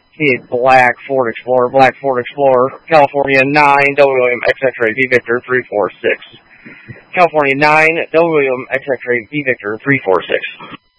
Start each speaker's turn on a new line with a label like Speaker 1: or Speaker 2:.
Speaker 1: See black Ford Explorer, California 9, William X-Ray V Victor 346. California 9, William X-Ray V Victor 346.